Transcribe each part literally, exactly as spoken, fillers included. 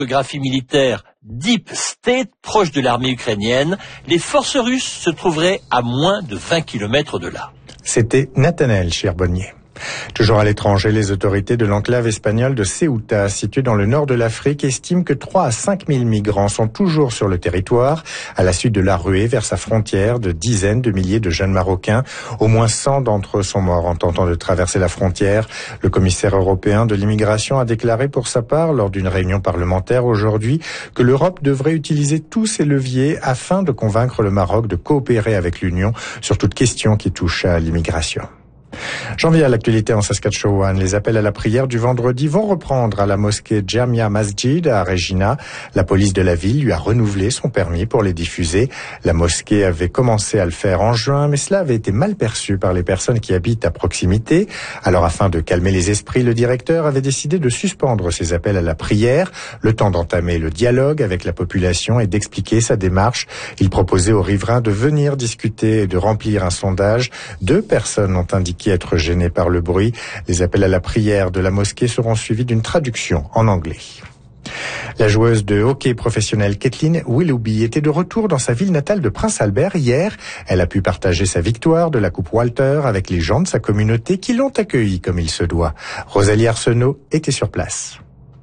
Géographie militaire Deep State, proche de l'armée ukrainienne, les forces russes se trouveraient à moins de vingt kilomètres de là. C'était Nathanaël Charbonnier. Toujours à l'étranger, les autorités de l'enclave espagnole de Ceuta, située dans le nord de l'Afrique, estiment que trois à cinq mille migrants sont toujours sur le territoire à la suite de la ruée vers sa frontière de dizaines de milliers de jeunes Marocains. Au moins cent d'entre eux sont morts en tentant de traverser la frontière. Le commissaire européen de l'immigration a déclaré pour sa part, lors d'une réunion parlementaire aujourd'hui, que l'Europe devrait utiliser tous ses leviers afin de convaincre le Maroc de coopérer avec l'Union sur toute question qui touche à l'immigration. J'en viens à l'actualité en Saskatchewan. Les appels à la prière du vendredi vont reprendre à la mosquée Jamia Masjid à Regina. La police de la ville lui a renouvelé son permis pour les diffuser. La mosquée avait commencé à le faire en juin, mais cela avait été mal perçu par les personnes qui habitent à proximité. Alors, afin de calmer les esprits, le directeur avait décidé de suspendre ces appels à la prière, le temps d'entamer le dialogue avec la population et d'expliquer sa démarche. Il proposait aux riverains de venir discuter et de remplir un sondage. Deux personnes ont indiqué être gênées par le bruit. Les appels à la prière de la mosquée seront suivis d'une traduction en anglais. La joueuse de hockey professionnelle Caitlin Willoughby était de retour dans sa ville natale de Prince Albert hier. Elle a pu partager sa victoire de la Coupe Walter avec les gens de sa communauté qui l'ont accueillie comme il se doit. Rosalie Arsenault était sur place.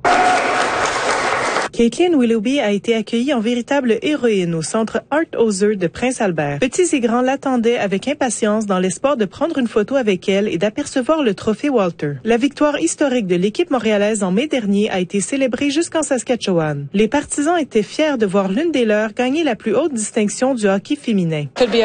Caitlin Willoughby a été accueillie en véritable héroïne au centre Art Hauser de Prince Albert. Petits et grands l'attendaient avec impatience dans l'espoir de prendre une photo avec elle et d'apercevoir le trophée Walter. La victoire historique de l'équipe montréalaise en mai dernier a été célébrée jusqu'en Saskatchewan. Les partisans étaient fiers de voir l'une des leurs gagner la plus haute distinction du hockey féminin.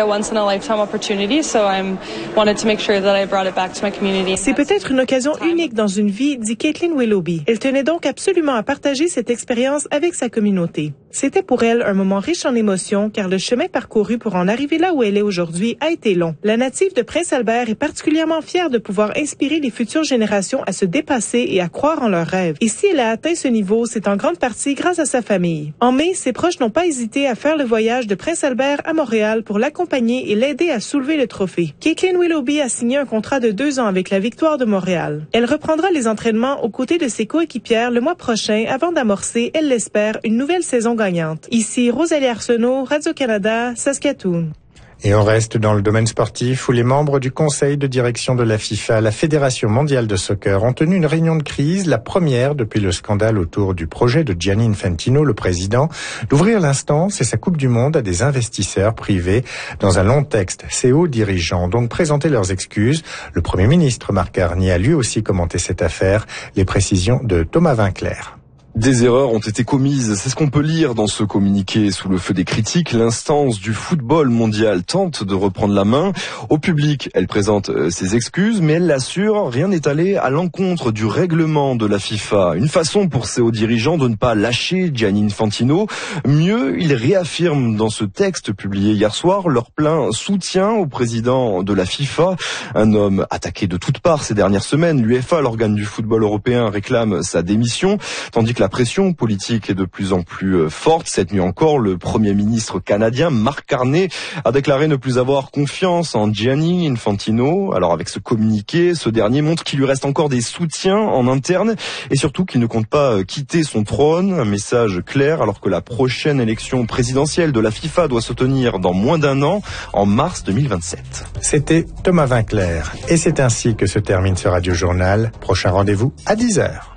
C'est peut-être une occasion unique dans une vie, dit Caitlin Willoughby. Elle tenait donc absolument à partager cette expérience avec sa communauté. C'était pour elle un moment riche en émotions car le chemin parcouru pour en arriver là où elle est aujourd'hui a été long. La native de Prince Albert est particulièrement fière de pouvoir inspirer les futures générations à se dépasser et à croire en leurs rêves. Et si elle a atteint ce niveau, c'est en grande partie grâce à sa famille. En mai, ses proches n'ont pas hésité à faire le voyage de Prince Albert à Montréal pour l'accompagner et l'aider à soulever le trophée. Caitlin Willoughby a signé un contrat de deux ans avec la Victoire de Montréal. Elle reprendra les entraînements aux côtés de ses coéquipières le mois prochain avant d'amorcer, elle l'espère, une nouvelle saison gagnante. Ici, Rosalie Arsenault, Radio-Canada, Saskatoon. Et on reste dans le domaine sportif où les membres du conseil de direction de la FIFA, la Fédération mondiale de soccer, ont tenu une réunion de crise, la première depuis le scandale autour du projet de Gianni Infantino, le président, d'ouvrir l'instance et sa Coupe du Monde à des investisseurs privés. Dans un long texte, ces hauts dirigeants ont donc présenté leurs excuses. Le Premier ministre Marc Carney a lui aussi commenté cette affaire. Les précisions de Thomas Vinclair. Des erreurs ont été commises, c'est ce qu'on peut lire dans ce communiqué. Sous le feu des critiques, l'instance du football mondial tente de reprendre la main. Au public, elle présente ses excuses, mais elle l'assure, rien n'est allé à l'encontre du règlement de la FIFA. Une façon pour ces hauts dirigeants de ne pas lâcher Gianni Infantino. Mieux, ils réaffirment dans ce texte publié hier soir leur plein soutien au président de la FIFA. Un homme attaqué de toutes parts ces dernières semaines. L'U E F A, l'organe du football européen, réclame sa démission, tandis que la pression politique est de plus en plus forte. Cette nuit encore, le Premier ministre canadien, Marc Carney, a déclaré ne plus avoir confiance en Gianni Infantino. Alors avec ce communiqué, ce dernier montre qu'il lui reste encore des soutiens en interne et surtout qu'il ne compte pas quitter son trône. Un message clair alors que la prochaine élection présidentielle de la FIFA doit se tenir dans moins d'un an, en mars deux mille vingt-sept. C'était Thomas Vinclair et c'est ainsi que se termine ce Radio Journal. Prochain rendez-vous à dix heures.